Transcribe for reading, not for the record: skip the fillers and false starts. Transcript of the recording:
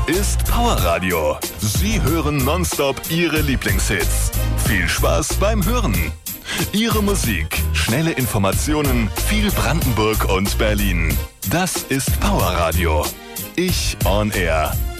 ist Powerradio. Sie hören nonstop Ihre Lieblingshits. Viel Spaß beim Hören. Ihre Musik, schnelle Informationen, viel Brandenburg und Berlin. Das ist Powerradio. Ich on Air.